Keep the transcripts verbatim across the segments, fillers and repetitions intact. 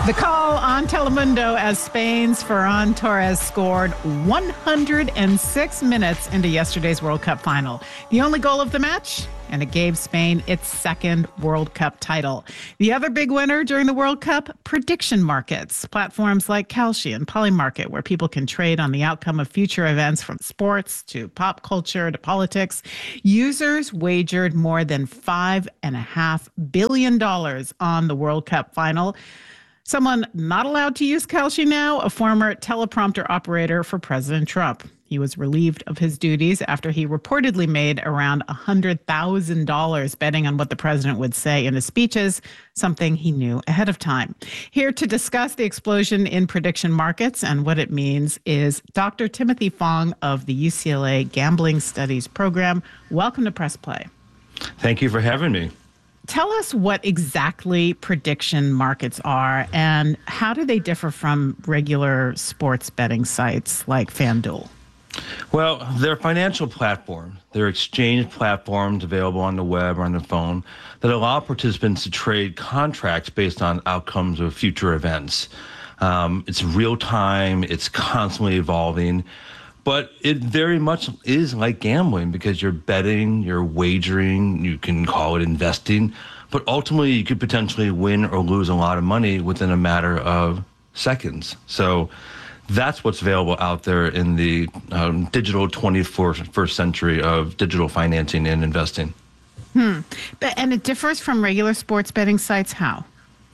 The call on Telemundo as Spain's Ferran Torres scored one hundred six minutes into yesterday's World Cup final. The only goal of the match, and it gave Spain its second World Cup title. The other big winner during the World Cup, prediction markets. Platforms like Kalshi and Polymarket, where people can trade on the outcome of future events from sports to pop culture to politics. Users wagered more than five and a half billion dollars on the World Cup final. Someone not allowed to use Kalshi now, a former teleprompter operator for President Trump. He was relieved of his duties after he reportedly made around one hundred thousand dollars betting on what the president would say in his speeches, something he knew ahead of time. Here to discuss the explosion in prediction markets and what it means is Doctor Timothy Fong of the U C L A Gambling Studies Program. Welcome to Press Play. Thank you for having me. Tell us what exactly prediction markets are and how do they differ from regular sports betting sites like FanDuel? Well, they're financial platforms. They're exchange platforms available on the web or on the phone that allow participants to trade contracts based on outcomes of future events. Um, it's real time. It's constantly evolving. But it very much is like gambling because you're betting, you're wagering, you can call it investing, but ultimately you could potentially win or lose a lot of money within a matter of seconds. So that's what's available out there in the um, digital twenty-first century of digital financing and investing. Hmm. But, and it differs from regular sports betting sites how?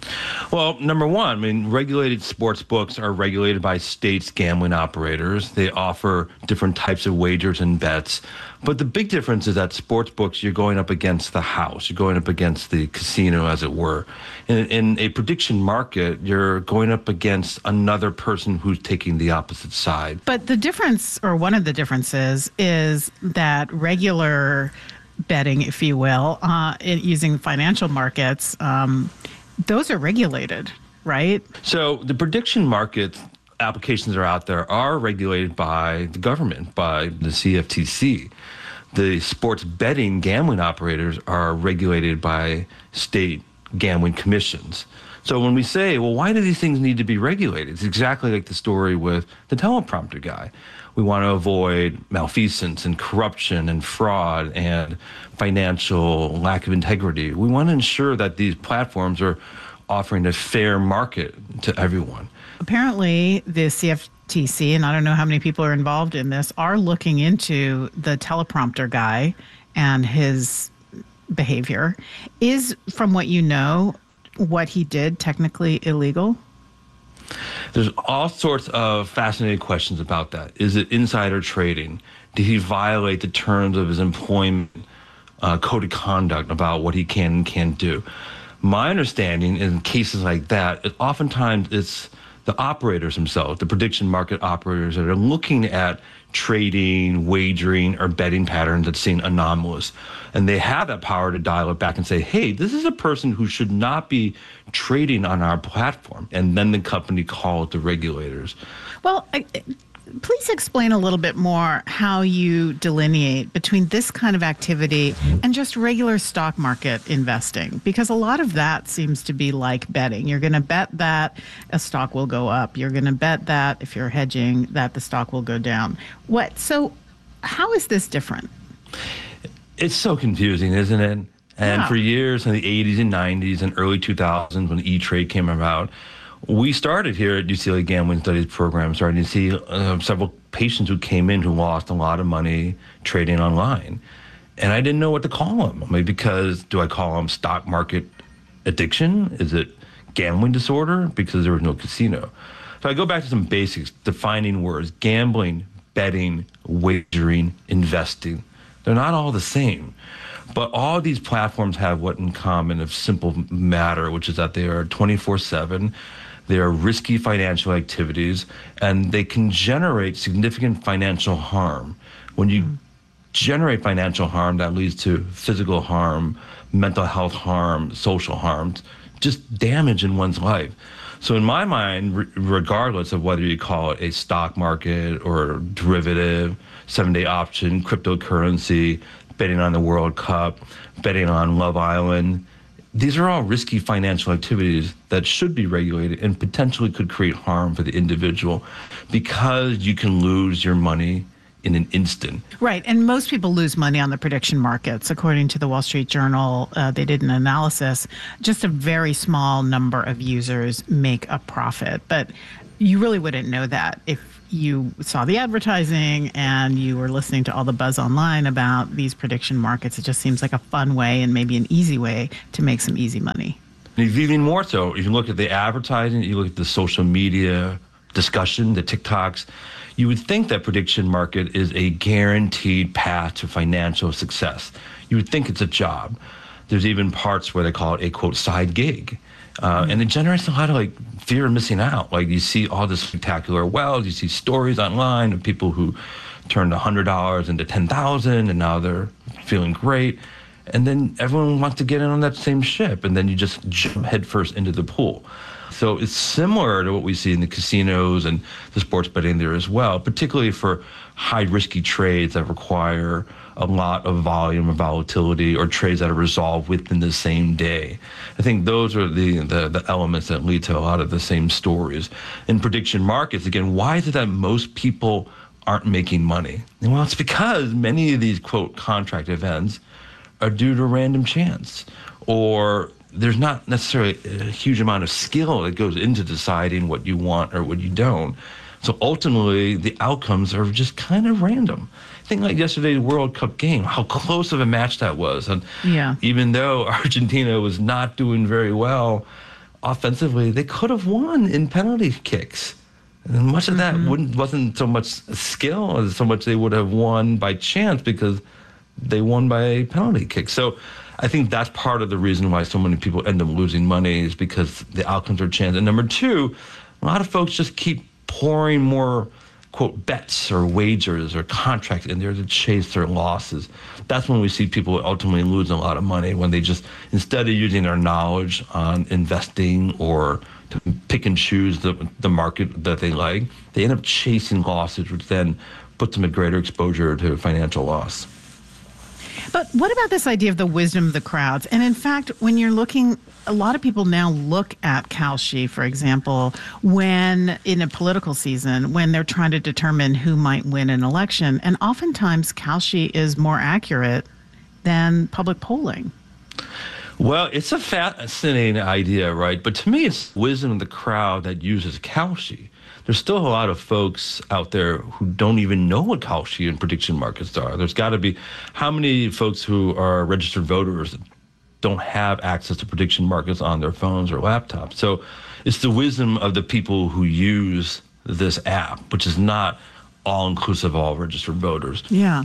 Well, number one, I mean, regulated sports books are regulated by states' gambling operators. They offer different types of wagers and bets. But the big difference is that sports books, you're going up against the house. You're going up against the casino, as it were. In, in a prediction market, you're going up against another person who's taking the opposite side. But the difference, or one of the differences, is that regular betting, if you will, uh, in, using financial markets, um, those are regulated, right? So the prediction market applications that are out there are regulated by the government, by the C F T C. The sports betting gambling operators are regulated by state gambling commissions. So when we say, well, why do these things need to be regulated? It's exactly like the story with the teleprompter guy. We want to avoid malfeasance and corruption and fraud and financial lack of integrity. We want to ensure that these platforms are offering a fair market to everyone. Apparently, the C F T C, and I don't know how many people are involved in this, are looking into the teleprompter guy and his behavior. Is, from what you know, what he did technically illegal? There's all sorts of fascinating questions about that. Is it insider trading? Did he violate the terms of his employment uh, code of conduct about what he can and can't do? My understanding in cases like that, it, oftentimes it's the operators themselves, the prediction market operators that are looking at trading, wagering, or betting patterns that seem anomalous. And they have that power to dial it back and say, hey, this is a person who should not be trading on our platform. And then the company calls the regulators. Well, I, please explain a little bit more how you delineate between this kind of activity and just regular stock market investing, because a lot of that seems to be like betting. You're going to bet that a stock will go up. You're going to bet that if you're hedging that the stock will go down. What? So how is this different? It's so confusing, isn't it? And Yeah. for years in the eighties and nineties and early two thousands when E-Trade came about, we started here at U C L A Gambling Studies Program, starting to see uh, several patients who came in who lost a lot of money trading online. And I didn't know what to call them. I mean, because do I call them stock market addiction? Is it gambling disorder? Because there was no casino. So I go back to some basics, defining words: gambling, betting, wagering, investing. They're not all the same. But all these platforms have what in common of simple matter, which is that they are twenty-four seven. They are risky financial activities, and they can generate significant financial harm. When you mm-hmm. generate financial harm, that leads to physical harm, mental health harm, social harm, just damage in one's life. So in my mind, re- regardless of whether you call it a stock market or derivative, seven-day option, cryptocurrency, betting on the World Cup, betting on Love Island, these are all risky financial activities that should be regulated and potentially could create harm for the individual because you can lose your money in an instant. Right. And most people lose money on the prediction markets. According to the Wall Street Journal, uh, they did an analysis. Just a very small number of users make a profit. But you really wouldn't know that if you saw the advertising and you were listening to all the buzz online about these prediction markets. It just seems like a fun way and maybe an easy way to make some easy money. And even more so, if you look at the advertising, you look at the social media discussion, the TikToks, you would think that prediction market is a guaranteed path to financial success. You would think it's a job. There's even parts where they call it a, quote, side gig. Uh, mm-hmm. And it generates a lot of like fear of missing out. Like you see all this spectacular wealth, you see stories online of people who turned one hundred dollars into ten thousand dollars and now they're feeling great. And then everyone wants to get in on that same ship, and then you just jump headfirst into the pool. So it's similar to what we see in the casinos and the sports betting there as well, particularly for high risky trades that require a lot of volume or volatility, or trades that are resolved within the same day. I think those are the, the, the elements that lead to a lot of the same stories. In prediction markets, again, why is it that most people aren't making money? And well, it's because many of these, quote, contract events are due to random chance, or there's not necessarily a huge amount of skill that goes into deciding what you want or what you don't. So ultimately, the outcomes are just kind of random. Think like yesterday's World Cup game, how close of a match that was. And yeah. even though Argentina was not doing very well offensively, they could have won in penalty kicks. And much of that mm-hmm. wouldn't, wasn't so much skill as so much they would have won by chance because they won by penalty kicks. So I think that's part of the reason why so many people end up losing money, is because the outcomes are chance. And number two, a lot of folks just keep pouring more, quote, bets or wagers or contracts in there to chase their losses. That's when we see people ultimately losing a lot of money, when they just, instead of using their knowledge on investing or to pick and choose the, the market that they like, they end up chasing losses, which then puts them at greater exposure to financial loss. But what about this idea of the wisdom of the crowds? And in fact, when you're looking, a lot of people now look at Kalshi, for example, when in a political season, when they're trying to determine who might win an election. And oftentimes Kalshi is more accurate than public polling. Well, it's a fascinating idea, right? But to me, it's wisdom of the crowd that uses Kalshi. There's still a lot of folks out there who don't even know what Kalshi and prediction markets are. There's got to be, how many folks who are registered voters don't have access to prediction markets on their phones or laptops? So it's the wisdom of the people who use this app, which is not all-inclusive of all registered voters. Yeah.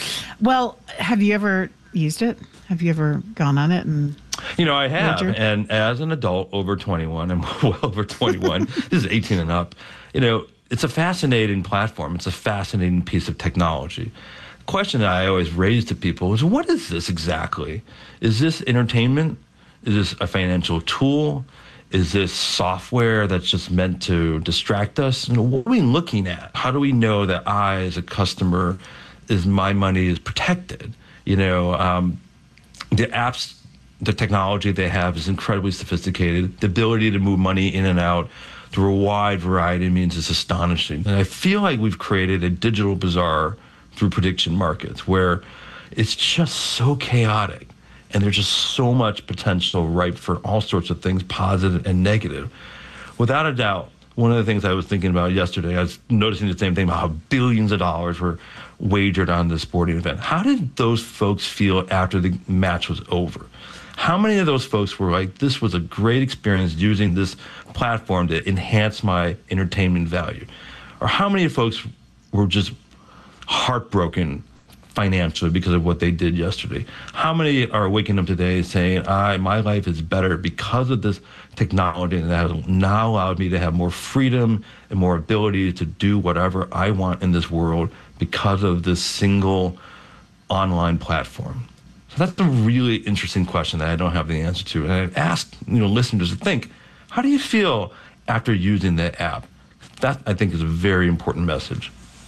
Well, have you ever used it? Have you ever gone on it and... You know, I have, wagered? And as an adult over twenty-one, I'm well over twenty-one, this is eighteen and up, you know, it's a fascinating platform. It's a fascinating piece of technology. The question that I always raise to people is, what is this exactly? Is this entertainment? Is this a financial tool? Is this software that's just meant to distract us? You know, what are we looking at? How do we know that I, as a customer, is my money is protected? You know, um, the apps, the technology they have is incredibly sophisticated. The ability to move money in and out through a wide variety of means is astonishing. And I feel like we've created a digital bazaar through prediction markets where it's just so chaotic and there's just so much potential ripe for all sorts of things, positive and negative. Without a doubt, one of the things I was thinking about yesterday, I was noticing the same thing about how billions of dollars were wagered on this sporting event. How did those folks feel after the match was over? How many of those folks were like, this was a great experience using this platform to enhance my entertainment value? Or how many folks were just heartbroken financially because of what they did yesterday? How many are waking up today saying, I, my life is better because of this technology that has now allowed me to have more freedom and more ability to do whatever I want in this world because of this single online platform? So that's a really interesting question that I don't have the answer to. And I've asked, you know, listeners to think, how do you feel after using the app? That, I think, is a very important message.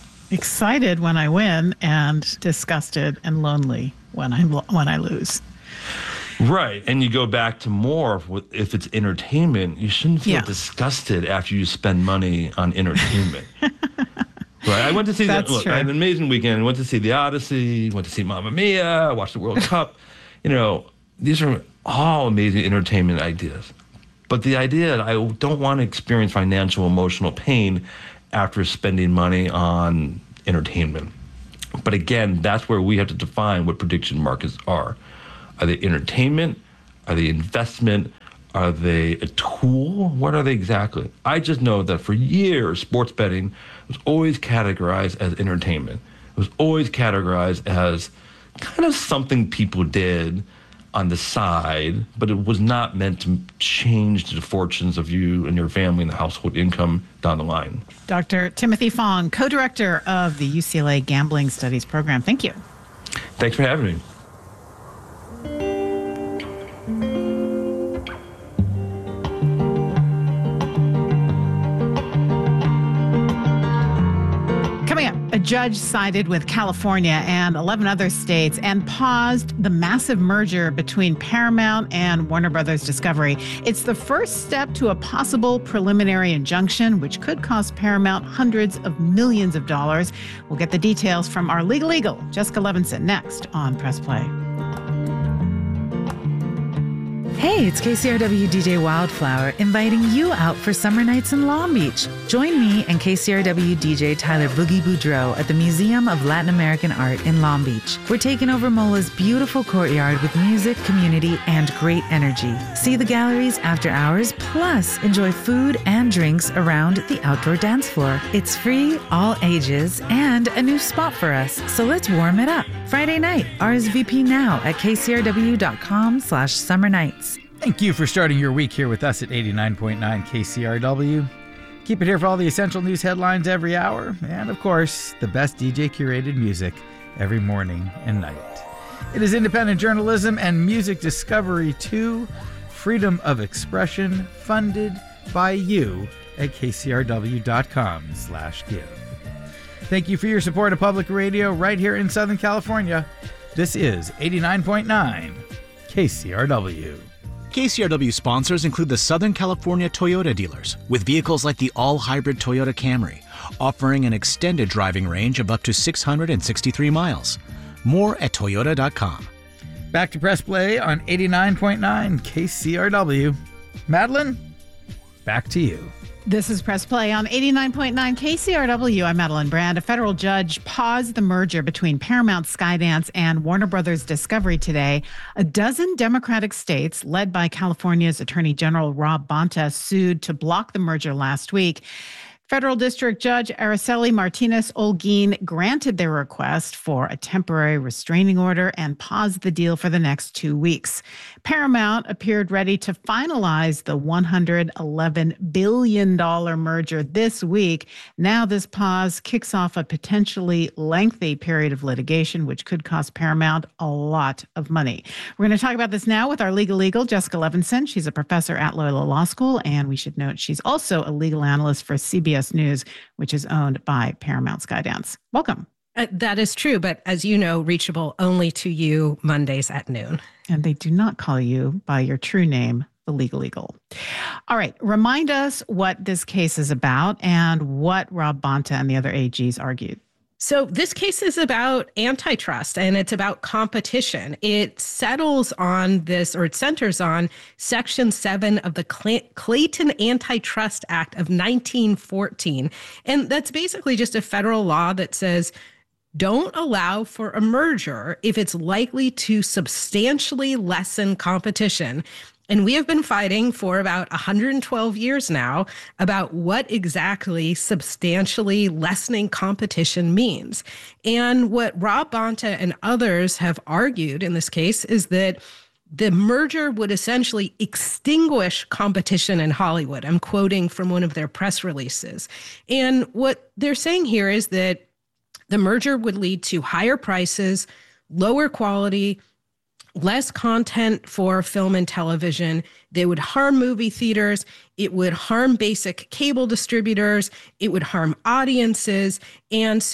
Excited when I win and disgusted and lonely when I when I lose. Right. And you go back to more, if it's entertainment, you shouldn't feel Yeah. disgusted after you spend money on entertainment. Right. I went to see That's the, look, true. I had an amazing weekend. I went to see The Odyssey, went to see Mamma Mia, watched the World Cup. You know, these are all amazing entertainment ideas. But the idea that I don't want to experience financial, emotional pain after spending money on entertainment. But again, that's where we have to define what prediction markets are. Are they entertainment? Are they investment? Are they a tool? What are they exactly? I just know that for years, sports betting was always categorized as entertainment. It was always categorized as kind of something people did on the side, but it was not meant to change the fortunes of you and your family and the household income down the line. Doctor Timothy Fong, co-director of the U C L A Gambling Studies Program. Thank you. Thanks for having me. Coming up, a judge sided with California and eleven other states and paused the massive merger between Paramount and Warner Brothers Discovery. It's the first step to a possible preliminary injunction, which could cost Paramount hundreds of millions of dollars. We'll get the details from our legal eagle, Jessica Levinson, next on Press Play. Hey, it's K C R W D J Wildflower inviting you out for summer nights in Long Beach. Join me and K C R W D J Tyler Boogie Boudreau at the Museum of Latin American Art in Long Beach. We're taking over MOLA's beautiful courtyard with music, community, and great energy. See the galleries after hours, plus enjoy food and drinks around the outdoor dance floor. It's free, all ages, and a new spot for us, so let's warm it up. Friday night, R S V P now at kcrw.com slash summer nights. Thank you for starting your week here with us at eighty-nine point nine K C R W. Keep it here for all the essential news headlines every hour, and of course, the best D J curated music every morning and night. It is independent journalism and music discovery too. Freedom of expression, funded by you at kcrw.com slash give. Thank you for your support of public radio right here in Southern California. This is eighty-nine point nine K C R W. K C R W sponsors include the Southern California Toyota dealers, with vehicles like the all-hybrid Toyota Camry, offering an extended driving range of up to six hundred sixty-three miles. More at toyota dot com. Back to Press Play on eighty-nine point nine K C R W. Madeline, back to you. This is Press Play on eighty-nine point nine K C R W. I'm Madeline Brand. A federal judge paused the merger between Paramount Skydance and Warner Brothers Discovery today. A dozen Democratic states, led by California's Attorney General Rob Bonta, sued to block the merger last week. Federal District Judge Araceli Martinez Olguin granted their request for a temporary restraining order and paused the deal for the next two weeks. Paramount appeared ready to finalize the one hundred eleven billion dollars merger this week. Now this pause kicks off a potentially lengthy period of litigation, which could cost Paramount a lot of money. We're going to talk about this now with our legal eagle, Jessica Levinson. She's a professor at Loyola Law School, and we should note she's also a legal analyst for C B S News, which is owned by Paramount Skydance. Welcome. Uh, that is true, but as you know, reachable only to you Mondays at noon. And they do not call you by your true name, the legal eagle. All right, remind us what this case is about and what Rob Bonta and the other A Gs argued. So this case is about antitrust, and it's about competition. It settles on this, or it centers on Section seven of the Clay- Clayton Antitrust Act of nineteen fourteen. And that's basically just a federal law that says, don't allow for a merger if it's likely to substantially lessen competition. And we have been fighting for about one hundred twelve years now about what exactly substantially lessening competition means. And what Rob Bonta and others have argued in this case is that the merger would essentially extinguish competition in Hollywood. I'm quoting from one of their press releases. And what they're saying here is that the merger would lead to higher prices, lower quality, less content for film and television. They would harm movie theaters. It would harm basic cable distributors. It would harm audiences. And so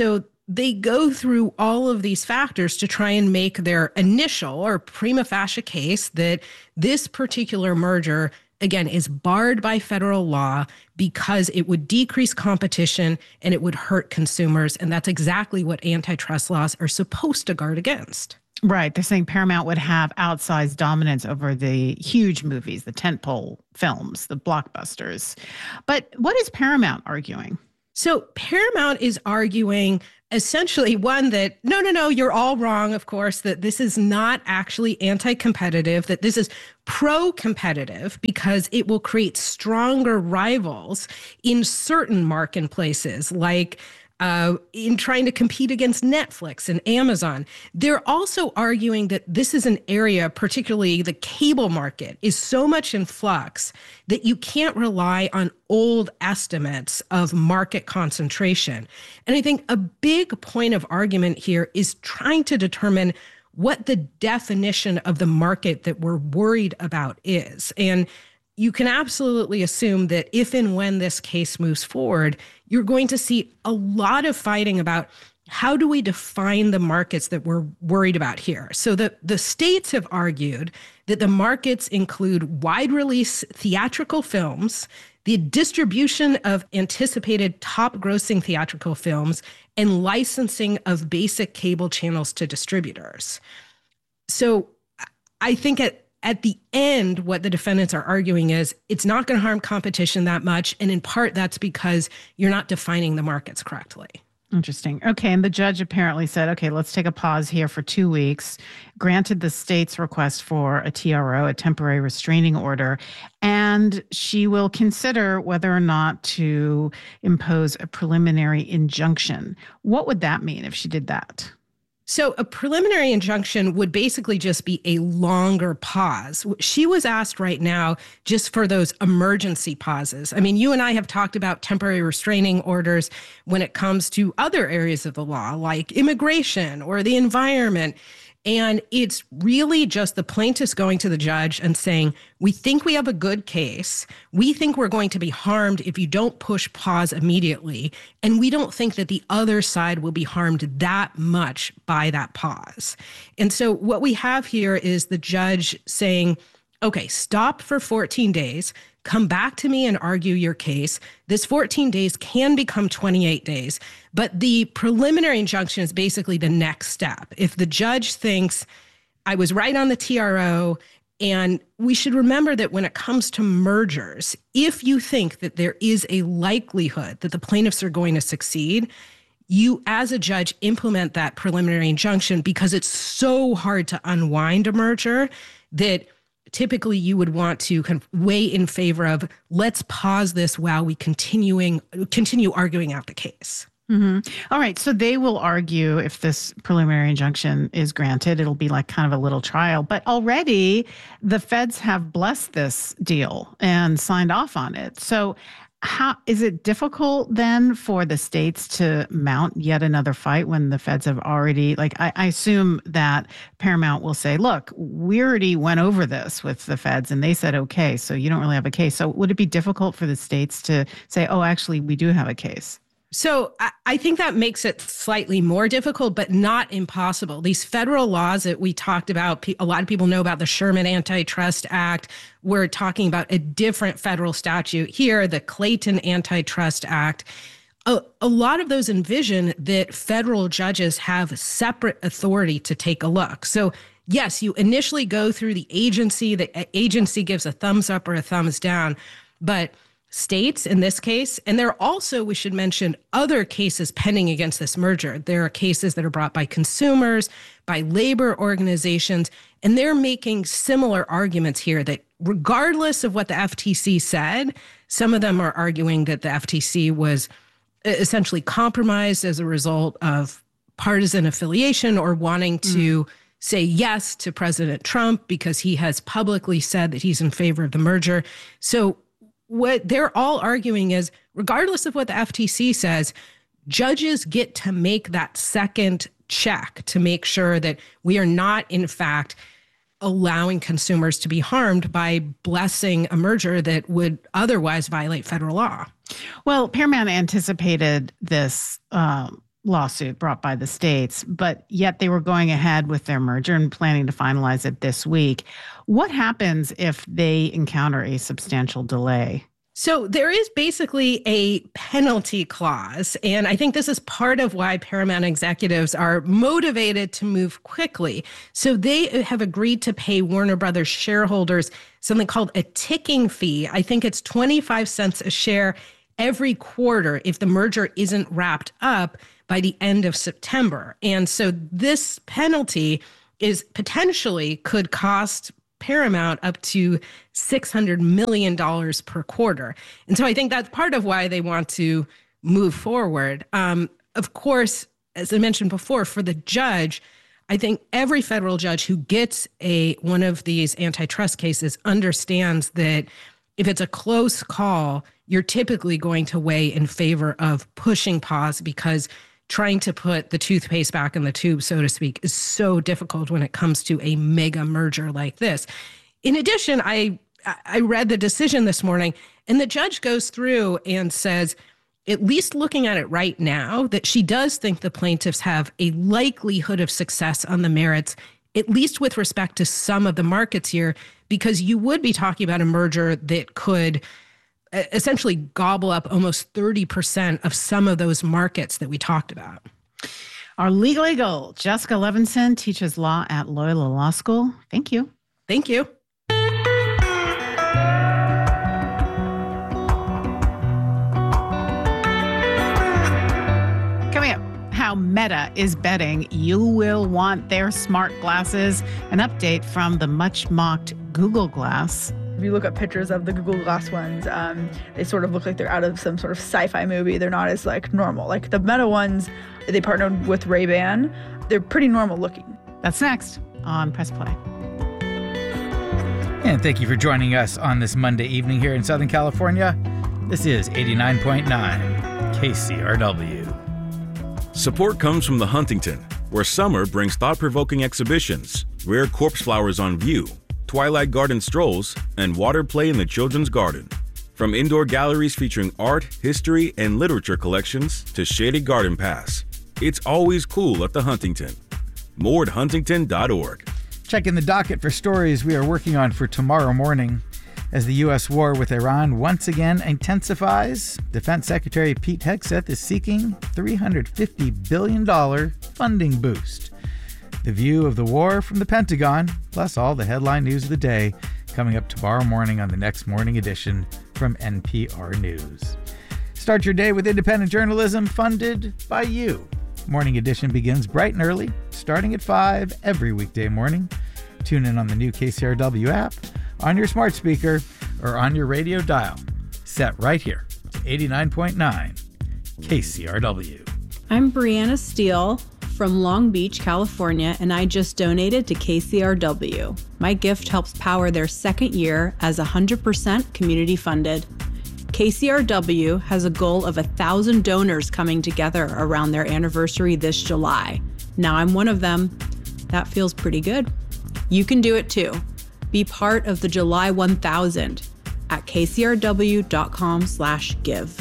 they go through all of these factors to try and make their initial or prima facie case that this particular merger, again, is barred by federal law because it would decrease competition and it would hurt consumers. And that's exactly what antitrust laws are supposed to guard against. Right. They're saying Paramount would have outsized dominance over the huge movies, the tentpole films, the blockbusters. But what is Paramount arguing? So Paramount is arguing essentially, one, that no, no, no, you're all wrong, of course, that this is not actually anti-competitive, that this is pro-competitive because it will create stronger rivals in certain marketplaces, like Uh, in trying to compete against Netflix and Amazon. They're also arguing that this is an area, particularly the cable market, is so much in flux that you can't rely on old estimates of market concentration. And I think a big point of argument here is trying to determine what the definition of the market that we're worried about is. And you can absolutely assume that if and when this case moves forward, you're going to see a lot of fighting about how do we define the markets that we're worried about here. So the, the states have argued that the markets include wide release theatrical films, the distribution of anticipated top grossing theatrical films, and licensing of basic cable channels to distributors. So I think at At the end, what the defendants are arguing is it's not going to harm competition that much. And in part, that's because you're not defining the markets correctly. Interesting. Okay. And the judge apparently said, okay, let's take a pause here for two weeks, granted the state's request for a T R O, a temporary restraining order, and she will consider whether or not to impose a preliminary injunction. What would that mean if she did that? So a preliminary injunction would basically just be a longer pause. She was asked right now just for those emergency pauses. I mean, you and I have talked about temporary restraining orders when it comes to other areas of the law, like immigration or the environment. And it's really just the plaintiffs going to the judge and saying, we think we have a good case. We think we're going to be harmed if you don't push pause immediately. And we don't think that the other side will be harmed that much by that pause. And so what we have here is the judge saying, okay, stop for fourteen days. Come back to me and argue your case. This fourteen days can become twenty-eight days, but the preliminary injunction is basically the next step. If the judge thinks I was right on the T R O, and we should remember that when it comes to mergers, if you think that there is a likelihood that the plaintiffs are going to succeed, you as a judge implement that preliminary injunction because it's so hard to unwind a merger that typically you would want to kind of weigh in favor of, let's pause this while we continuing continue arguing out the case. Mm-hmm. All right. So they will argue if this preliminary injunction is granted, it'll be like kind of a little trial. But already the feds have blessed this deal and signed off on it. So how is it difficult then for the states to mount yet another fight when the feds have already, like, I, I assume that Paramount will say, look, we already went over this with the feds and they said, okay, so you don't really have a case. So would it be difficult for the states to say, oh, actually, we do have a case? So I think that makes it slightly more difficult, but not impossible. These federal laws that we talked about, a lot of people know about the Sherman Antitrust Act. We're talking about a different federal statute here, the Clayton Antitrust Act. A, a lot of those envision that federal judges have separate authority to take a look. So yes, you initially go through the agency, the agency gives a thumbs up or a thumbs down, but states in this case, and there are also, we should mention, other cases pending against this merger. There are cases that are brought by consumers, by labor organizations, and they're making similar arguments here that regardless of what the F T C said, some of them are arguing that the F T C was essentially compromised as a result of partisan affiliation or wanting to mm. say yes to President Trump because he has publicly said that he's in favor of the merger. So what they're all arguing is, regardless of what the F T C says, judges get to make that second check to make sure that we are not, in fact, allowing consumers to be harmed by blessing a merger that would otherwise violate federal law. Well, Paramount anticipated this um, lawsuit brought by the states, but yet they were going ahead with their merger and planning to finalize it this week. What happens if they encounter a substantial delay? So there is basically a penalty clause, and I think this is part of why Paramount executives are motivated to move quickly. So they have agreed to pay Warner Brothers shareholders something called a ticking fee. I think it's twenty-five cents a share every quarter if the merger isn't wrapped up by the end of September. And so this penalty is potentially could cost Paramount up to six hundred million dollars per quarter. And so I think that's part of why they want to move forward. Um, of course, as I mentioned before, for the judge, I think every federal judge who gets a one of these antitrust cases understands that if it's a close call, you're typically going to weigh in favor of pushing pause, because trying to put the toothpaste back in the tube, so to speak, is so difficult when it comes to a mega merger like this. In addition, I I read the decision this morning, and the judge goes through and says, at least looking at it right now, that she does think the plaintiffs have a likelihood of success on the merits, at least with respect to some of the markets here, because you would be talking about a merger that could essentially gobble up almost thirty percent of some of those markets that we talked about. Our legal eagle, Jessica Levinson, teaches law at Loyola Law School. Thank you. Thank you. Coming up, how Meta is betting you will want their smart glasses. An update from the much-mocked Google Glass. If you look at pictures of the Google Glass ones, um, they sort of look like they're out of some sort of sci-fi movie. They're not as like normal. Like the Meta ones, they partnered with Ray-Ban. They're pretty normal looking. That's next on Press Play. And thank you for joining us on this Monday evening here in Southern California. This is eighty-nine point nine K C R W. Support comes from the Huntington, where summer brings thought-provoking exhibitions, rare corpse flowers on view, Twilight Garden strolls, and water play in the children's garden. From indoor galleries featuring art, history, and literature collections to shaded garden paths, it's always cool at the Huntington. More at huntington dot org. Check in the docket for stories we are working on for tomorrow morning. As the U S war with Iran once again intensifies, Defense Secretary Pete Hegseth is seeking three hundred fifty billion dollars funding boost. The view of the war from the Pentagon, plus all the headline news of the day, coming up tomorrow morning on the next morning edition from N P R News. Start your day with independent journalism funded by you. Morning edition begins bright and early, starting at five every weekday morning. Tune in on the new K C R W app, on your smart speaker, or on your radio dial. Set right here to eighty-nine point nine K C R W. I'm Brianna Steele from Long Beach, California, and I just donated to K C R W. My gift helps power their second year as one hundred percent community funded. K C R W has a goal of one thousand donors coming together around their anniversary this July. Now I'm one of them. That feels pretty good. You can do it too. Be part of the July one thousand at k c r w dot com slash give.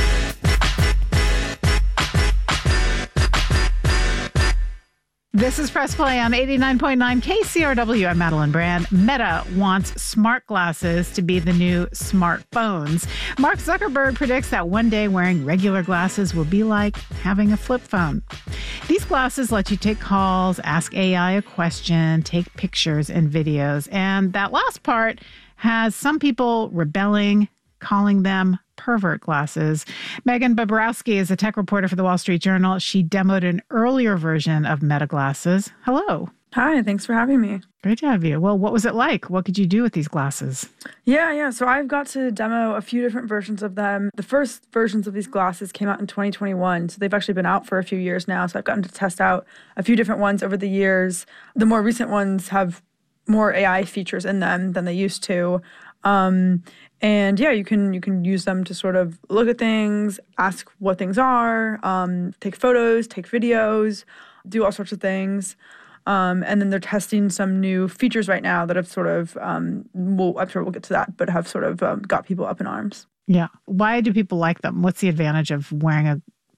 This is Press Play on eighty-nine point nine K C R W. I'm Madeline Brand. Meta wants smart glasses to be the new smartphones. Mark Zuckerberg predicts that one day wearing regular glasses will be like having a flip phone. These glasses let you take calls, ask A I a question, take pictures and videos. And that last part has some people rebelling, calling them pervert glasses. Megan Bobrowski is a tech reporter for the Wall Street Journal. She demoed an earlier version of Meta glasses. Hello. Hi, thanks for having me. Great to have you. Well, what was it like? What could you do with these glasses? Yeah, yeah. So I've got to demo a few different versions of them. The first versions of these glasses came out in twenty twenty-one. So they've actually been out for a few years now. So I've gotten to test out a few different ones over the years. The more recent ones have more A I features in them than they used to. Um, and yeah, you can you can use them to sort of look at things, ask what things are, um, take photos, take videos, do all sorts of things. Um, and then they're testing some new features right now that have sort of, um, we'll, I'm sure we'll get to that, but have sort of um, got people up in arms. Yeah. Why do people like them? What's the advantage of wearing a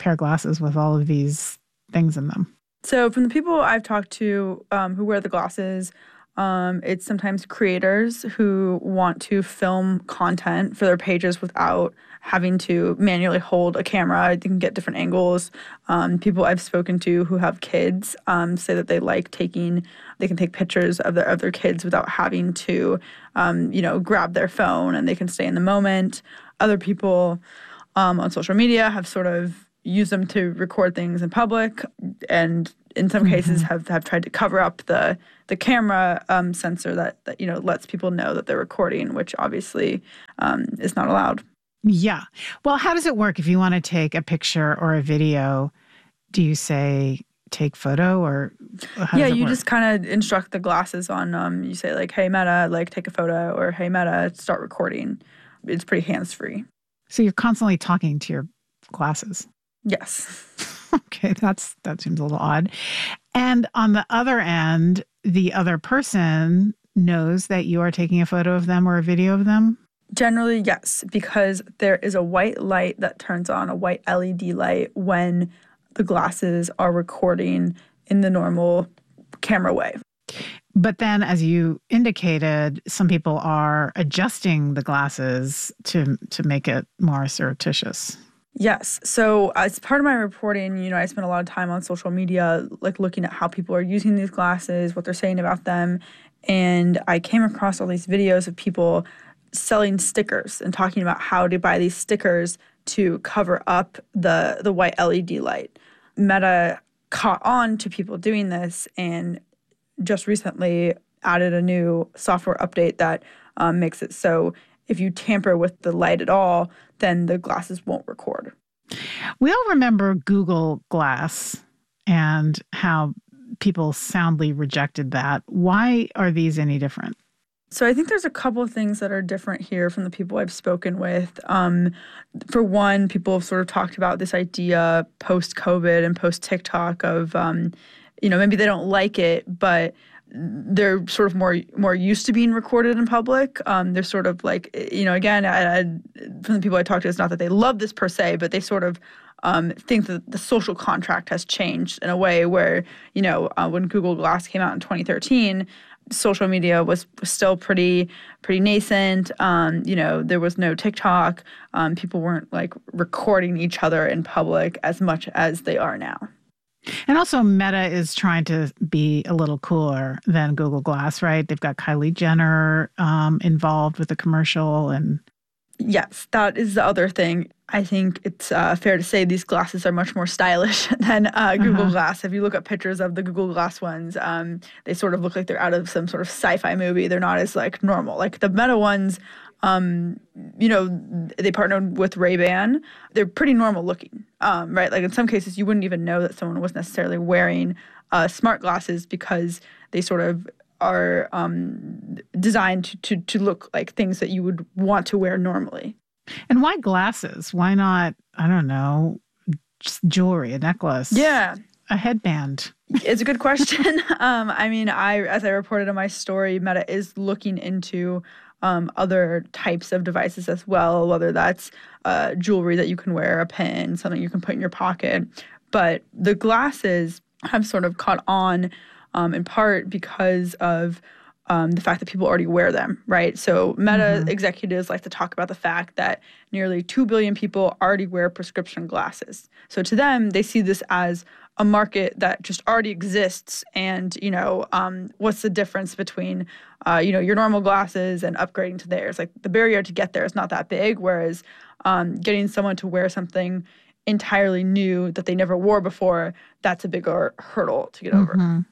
pair of glasses with all of these things in them? So from the people I've talked to um, who wear the glasses, um, it's sometimes creators who want to film content for their pages without having to manually hold a camera. You can get different angles. Um, people I've spoken to who have kids um, say that they like taking, they can take pictures of their, of their kids without having to, um, you know, grab their phone, and they can stay in the moment. Other people um, on social media have sort of use them to record things in public, and in some mm-hmm. cases have, have tried to cover up the the camera um, sensor that, that, you know, lets people know that they're recording, which obviously um, is not allowed. Yeah. Well, how does it work if you want to take a picture or a video? Do you say take photo, or how yeah, does it you work? just kind of instruct the glasses on, um, you say like, hey, Meta, like take a photo, or hey, Meta, start recording. It's pretty hands-free. So you're constantly talking to your glasses. Yes. Okay, that's that seems a little odd. And on the other end, the other person knows that you are taking a photo of them or a video of them? Generally, yes, because there is a white light that turns on, a white L E D light, when the glasses are recording in the normal camera way. But then, as you indicated, some people are adjusting the glasses to to make it more surreptitious. Yes. So as part of my reporting, you know, I spent a lot of time on social media, like looking at how people are using these glasses, what they're saying about them. And I came across all these videos of people selling stickers and talking about how to buy these stickers to cover up the, the white L E D light. Meta caught on to people doing this and just recently added a new software update that um, makes it so if you tamper with the light at all, then the glasses won't record. We all remember Google Glass and how people soundly rejected that. Why are these any different? So I think there's a couple of things that are different here from the people I've spoken with. Um, for one, people have sort of talked about this idea post-COVID and post-TikTok of, um, you know, maybe they don't like it, but they're sort of more more used to being recorded in public. Um, they're sort of like, you know, again, I, I, from the people I talked to, it's not that they love this per se, but they sort of um, think that the social contract has changed in a way where, you know, uh, when Google Glass came out in twenty thirteen, social media was, was still pretty pretty nascent. Um, you know, there was no TikTok. Um, people weren't like recording each other in public as much as they are now. And also Meta is trying to be a little cooler than Google Glass, right? They've got Kylie Jenner um, involved with the commercial. And yes, that is the other thing. I think it's uh, fair to say these glasses are much more stylish than uh, Google uh-huh. Glass. If you look at pictures of the Google Glass ones, um, they sort of look like they're out of some sort of sci-fi movie. They're not as like normal. Like the Meta ones, um, you know, they partnered with Ray-Ban. They're pretty normal looking, um, right? Like in some cases, you wouldn't even know that someone was necessarily wearing uh, smart glasses because they sort of are um, designed to, to to look like things that you would want to wear normally. And why glasses? Why not, I don't know, just jewelry, a necklace? Yeah. A headband? It's a good question. um, I mean, I as I reported in my story, Meta is looking into um, other types of devices as well, whether that's uh, jewelry that you can wear, a pin, something you can put in your pocket. But the glasses have sort of caught on um, in part because of Um, the fact that people already wear them, right? So Meta mm-hmm. executives like to talk about the fact that nearly two billion people already wear prescription glasses. So to them, they see this as a market that just already exists. And, you know, um, what's the difference between, uh, you know, your normal glasses and upgrading to theirs? Like the barrier to get there is not that big, whereas um, getting someone to wear something entirely new that they never wore before, that's a bigger hurdle to get over. Mm-hmm.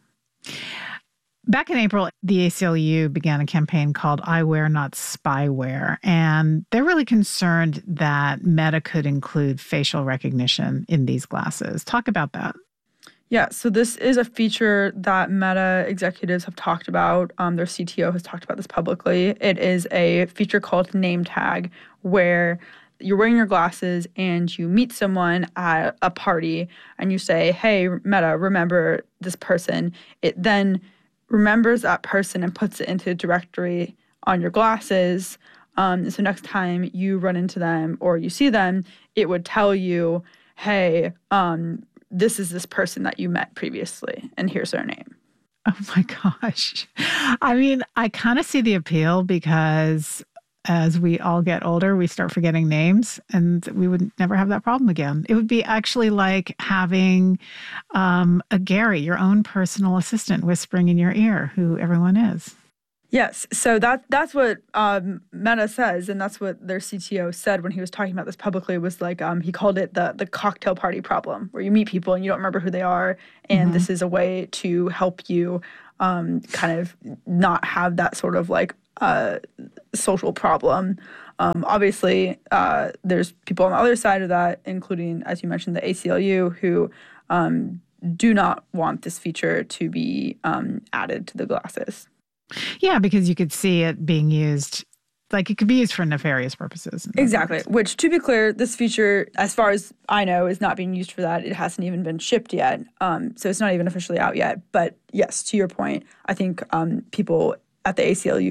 Back in April, the A C L U began a campaign called Eyewear Not Spyware, and they're really concerned that Meta could include facial recognition in these glasses. Talk about that. Yeah, so this is a feature that Meta executives have talked about. Um, their C T O has talked about this publicly. It is a feature called Name Tag, where you're wearing your glasses and you meet someone at a party and you say, hey, Meta, remember this person. It then remembers that person and puts it into a directory on your glasses. Um, so next time you run into them or you see them, it would tell you, hey, um, this is this person that you met previously, and here's their name. Oh my gosh. I mean, I kind of see the appeal because as we all get older, we start forgetting names, and we would never have that problem again. It would be actually like having um, a Gary, your own personal assistant, whispering in your ear who everyone is. Yes. So that that's what um, Meta says, and that's what their C T O said when he was talking about this publicly, was like um, he called it the the cocktail party problem, where you meet people and you don't remember who they are, and mm-hmm. this is a way to help you um, kind of not have that sort of like uh, social problem. Um, obviously, uh, there's people on the other side of that, including, as you mentioned, the A C L U, who um, do not want this feature to be um, added to the glasses. Yeah, because you could see it being used, like it could be used for nefarious purposes. Exactly. Which, to be clear, this feature, as far as I know, is not being used for that. It hasn't even been shipped yet. Um, so it's not even officially out yet. But yes, to your point, I think um, people at the A C L U